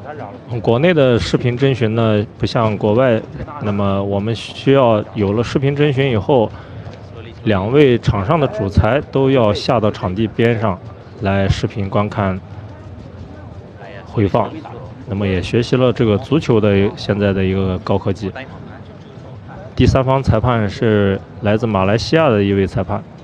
国内的视频征询呢，不像国外，那么我们需要有了视频征询以后，两位场上的主裁都要下到场地边上来视频观看回放。那么也学习了这个足球的现在的一个高科技。第三方裁判是来自马来西亚的一位裁判。